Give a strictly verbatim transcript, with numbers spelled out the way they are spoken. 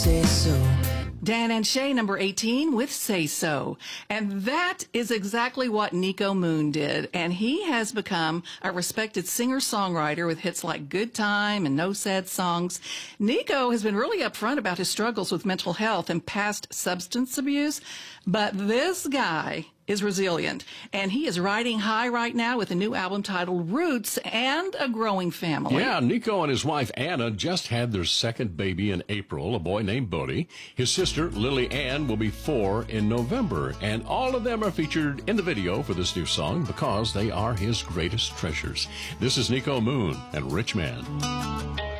Say so. Dan and Shay, number eighteen, with Say So. And that is exactly what Nico Moon did. And he has become a respected singer-songwriter with hits like Good Time and No Sad Songs. Nico has been really upfront about his struggles with mental health and past substance abuse. But this guy is resilient. And he is riding high right now with a new album titled Roots and a growing family. Yeah, Nico and his wife Anna just had their second baby in April, a boy named Bodie. His sister, Lily Ann, will be four in November. And all of them are featured in the video for this new song because they are his greatest treasures. This is Nico Moon and Rich Man.